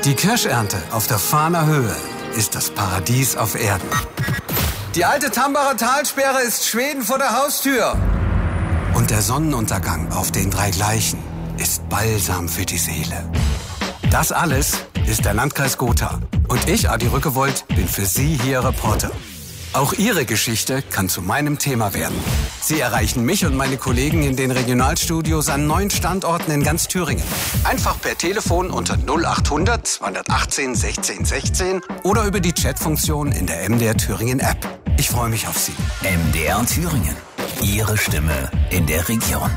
Die Kirschernte auf der Fahner Höhe ist das Paradies auf Erden. Die alte Tambacher Talsperre ist Schweden vor der Haustür. Und der Sonnenuntergang auf den drei Gleichen ist Balsam für die Seele. Das alles ist der Landkreis Gotha. Und ich, Adi Rückewold, bin für Sie hier Reporter. Auch Ihre Geschichte kann zu meinem Thema werden. Sie erreichen mich und meine Kollegen in den Regionalstudios an 9 Standorten in ganz Thüringen. Einfach per Telefon unter 0800 218 16 16 oder über die Chatfunktion in der MDR Thüringen App. Ich freue mich auf Sie. MDR Thüringen. Ihre Stimme in der Region.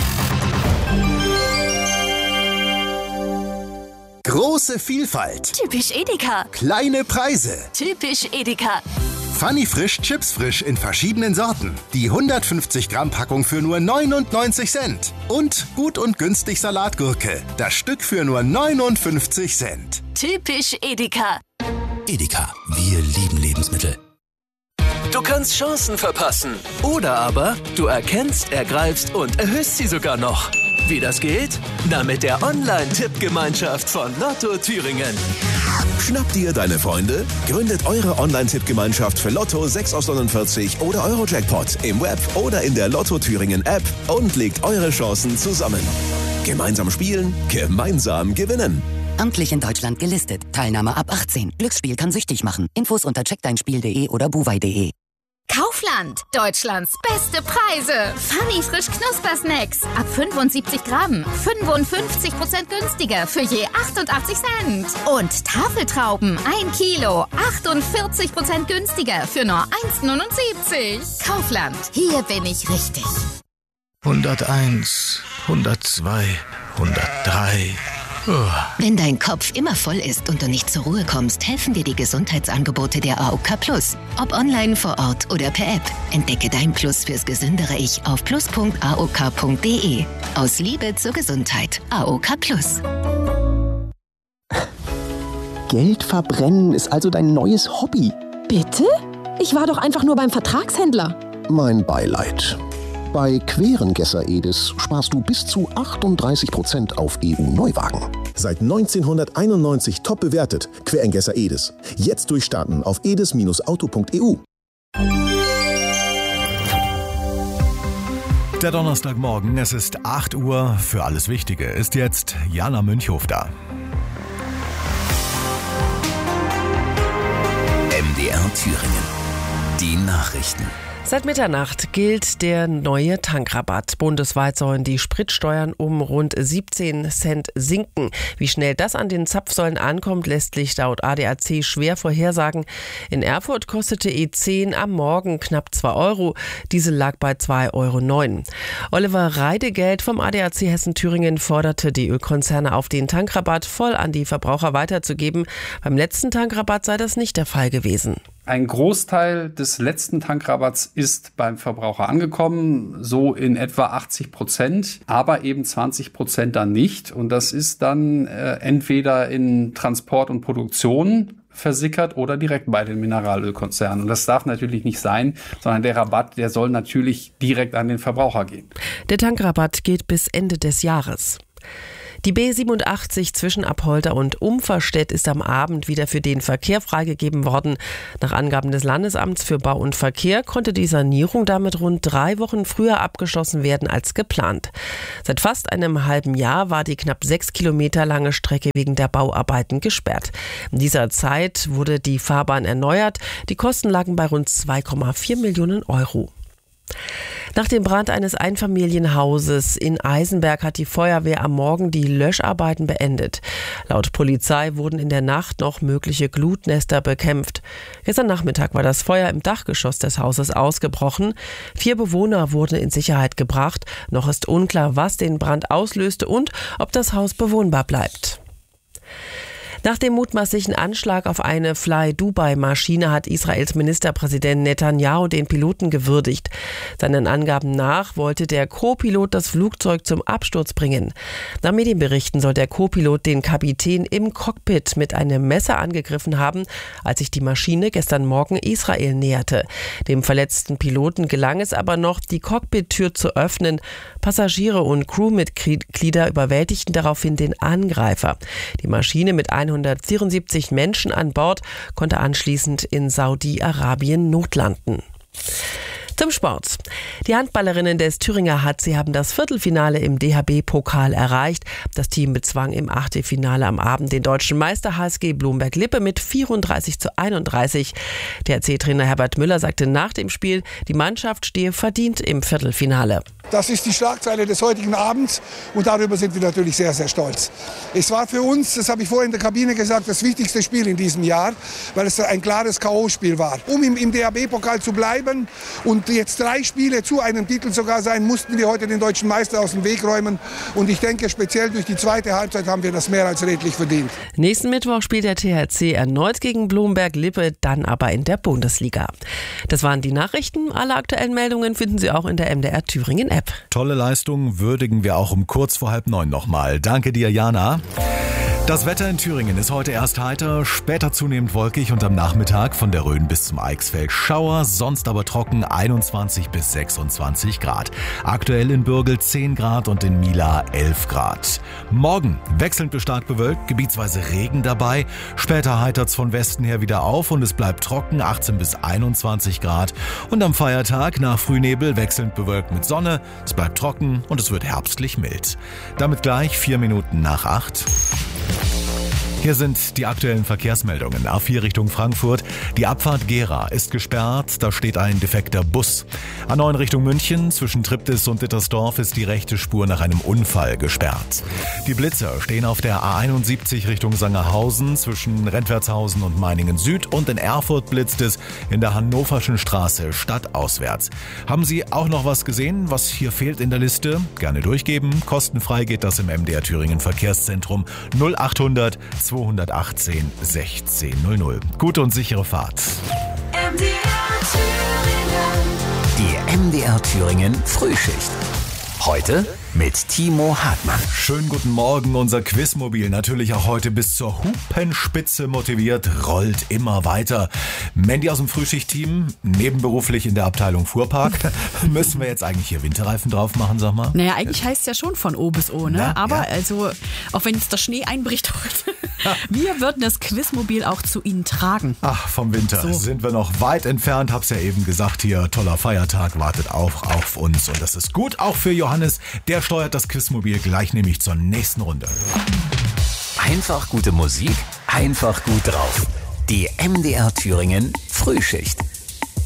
Große Vielfalt. Typisch Edeka. Kleine Preise. Typisch Edeka. Funny Frisch Chips frisch in verschiedenen Sorten. Die 150 Gramm Packung für nur 99 Cent. Und gut und günstig Salatgurke. Das Stück für nur 59 Cent. Typisch Edeka. Edeka, wir lieben Lebensmittel. Du kannst Chancen verpassen. Oder aber du erkennst, ergreifst und erhöhst sie sogar noch. Wie das geht? Na, mit der Online-Tippgemeinschaft von Lotto Thüringen. Schnappt ihr deine Freunde? Gründet eure Online-Tippgemeinschaft für Lotto 6 aus 49 oder Euro-Jackpot im Web oder in der Lotto Thüringen App und legt eure Chancen zusammen. Gemeinsam spielen, gemeinsam gewinnen. Amtlich in Deutschland gelistet. Teilnahme ab 18. Glücksspiel kann süchtig machen. Infos unter checkdeinspiel.de oder buwei.de. Kaufland, Deutschlands beste Preise. Funny Frisch Knuspersnacks. Ab 75 Gramm. 55% günstiger für je 88 Cent. Und Tafeltrauben, 1 Kilo. 48% günstiger für nur 1,79. Kaufland, hier bin ich richtig. 101, 102, 103... Wenn dein Kopf immer voll ist und du nicht zur Ruhe kommst, helfen dir die Gesundheitsangebote der AOK Plus. Ob online, vor Ort oder per App. Entdecke dein Plus fürs gesündere Ich auf plus.aok.de. Aus Liebe zur Gesundheit. AOK Plus. Geld verbrennen ist also dein neues Hobby. Bitte? Ich war doch einfach nur beim Vertragshändler. Mein Beileid. Bei Querengesser Edis sparst du bis zu 38% auf EU-Neuwagen. Seit 1991 top bewertet. Querengesser Edis. Jetzt durchstarten auf edis-auto.eu. Der Donnerstagmorgen, es ist 8 Uhr. Für alles Wichtige ist jetzt Jana Münchhof da. MDR Thüringen. Die Nachrichten. Seit Mitternacht gilt der neue Tankrabatt. Bundesweit sollen die Spritsteuern um rund 17 Cent sinken. Wie schnell das an den Zapfsäulen ankommt, lässt sich laut ADAC schwer vorhersagen. In Erfurt kostete E10 am Morgen knapp 2 Euro. Diesel lag bei 2,09 Euro. Oliver Reidegeld vom ADAC Hessen-Thüringen forderte die Ölkonzerne auf, den Tankrabatt voll an die Verbraucher weiterzugeben. Beim letzten Tankrabatt sei das nicht der Fall gewesen. Ein Großteil des letzten Tankrabatts ist beim Verbraucher angekommen, so in etwa 80%, aber eben 20% dann nicht. Und das ist dann entweder in Transport und Produktion versickert oder direkt bei den Mineralölkonzernen. Und das darf natürlich nicht sein, sondern der Rabatt, der soll natürlich direkt an den Verbraucher gehen. Der Tankrabatt geht bis Ende des Jahres. Die B87 zwischen Apolda und Umferstedt ist am Abend wieder für den Verkehr freigegeben worden. Nach Angaben des Landesamts für Bau und Verkehr konnte die Sanierung damit rund 3 Wochen früher abgeschlossen werden als geplant. Seit fast einem halben Jahr war die knapp 6 Kilometer lange Strecke wegen der Bauarbeiten gesperrt. In dieser Zeit wurde die Fahrbahn erneuert. Die Kosten lagen bei rund 2,4 Millionen Euro. Nach dem Brand eines Einfamilienhauses in Eisenberg hat die Feuerwehr am Morgen die Löscharbeiten beendet. Laut Polizei wurden in der Nacht noch mögliche Glutnester bekämpft. Gestern Nachmittag war das Feuer im Dachgeschoss des Hauses ausgebrochen. 4 Bewohner wurden in Sicherheit gebracht. Noch ist unklar, was den Brand auslöste und ob das Haus bewohnbar bleibt. Nach dem mutmaßlichen Anschlag auf eine Fly-Dubai-Maschine hat Israels Ministerpräsident Netanyahu den Piloten gewürdigt. Seinen Angaben nach wollte der Co-Pilot das Flugzeug zum Absturz bringen. Nach Medienberichten soll der Co-Pilot den Kapitän im Cockpit mit einem Messer angegriffen haben, als sich die Maschine gestern Morgen Israel näherte. Dem verletzten Piloten gelang es aber noch, die Cockpit-Tür zu öffnen. Passagiere und Crewmitglieder überwältigten daraufhin den Angreifer. Die Maschine mit 100 174 Menschen an Bord, konnte anschließend in Saudi-Arabien notlanden. Zum Sport. Die Handballerinnen des Thüringer HC haben das Viertelfinale im DHB-Pokal erreicht. Das Team bezwang im Achtelfinale am Abend den deutschen Meister HSG Blomberg-Lippe mit 34:31. Der HC-Trainer Herbert Müller sagte nach dem Spiel, die Mannschaft stehe verdient im Viertelfinale. Das ist die Schlagzeile des heutigen Abends und darüber sind wir natürlich sehr, sehr stolz. Es war für uns, das habe ich vorhin in der Kabine gesagt, das wichtigste Spiel in diesem Jahr, weil es ein klares K.O.-Spiel war. Um im DHB-Pokal zu bleiben und jetzt 3 Spiele zu einem Titel sogar sein, mussten wir heute den deutschen Meister aus dem Weg räumen. Und ich denke, speziell durch die zweite Halbzeit haben wir das mehr als redlich verdient. Nächsten Mittwoch spielt der THC erneut gegen Blomberg-Lippe, dann aber in der Bundesliga. Das waren die Nachrichten. Alle aktuellen Meldungen finden Sie auch in der MDR Thüringen App. Tolle Leistung würdigen wir auch um kurz vor 8:30 nochmal. Danke dir, Jana. Das Wetter in Thüringen ist heute erst heiter, später zunehmend wolkig und am Nachmittag von der Rhön bis zum Eichsfeld Schauer, sonst aber trocken 21 bis 26 Grad. Aktuell in Bürgel 10 Grad und in Mila 11 Grad. Morgen wechselnd bis stark bewölkt, gebietsweise Regen dabei. Später heitert's von Westen her wieder auf und es bleibt trocken, 18 bis 21 Grad. Und am Feiertag nach Frühnebel wechselnd bewölkt mit Sonne, es bleibt trocken und es wird herbstlich mild. Damit gleich 4 Minuten nach 8. Hier sind die aktuellen Verkehrsmeldungen. A4 Richtung Frankfurt. Die Abfahrt Gera ist gesperrt. Da steht ein defekter Bus. A9 Richtung München. Zwischen Triptis und Dittersdorf ist die rechte Spur nach einem Unfall gesperrt. Die Blitzer stehen auf der A71 Richtung Sangerhausen. Zwischen Rentwertshausen und Meiningen Süd. Und in Erfurt blitzt es in der Hannoverschen Straße stadtauswärts. Haben Sie auch noch was gesehen, was hier fehlt in der Liste? Gerne durchgeben. Kostenfrei geht das im MDR Thüringen Verkehrszentrum 0800 218 1600. Gute und sichere Fahrt. Die MDR Thüringen Frühschicht. Heute mit Timo Hartmann. Schönen guten Morgen, unser Quizmobil natürlich auch heute bis zur Hupenspitze motiviert, rollt immer weiter. Mandy aus dem Frühschicht-Team, nebenberuflich in der Abteilung Fuhrpark. Müssen wir jetzt eigentlich hier Winterreifen drauf machen, sag mal? Naja, eigentlich heißt es ja schon von O bis O, ne? Na, aber ja. also, auch wenn jetzt der Schnee einbricht heute, wir würden das Quizmobil auch zu Ihnen tragen. Ach, vom Winter sind wir noch weit entfernt, hab's ja eben gesagt, hier toller Feiertag wartet auch auf uns und das ist gut, auch für Johannes, der steuert das Quizmobil gleich nämlich zur nächsten Runde. Einfach gute Musik, einfach gut drauf. Die MDR Thüringen Frühschicht.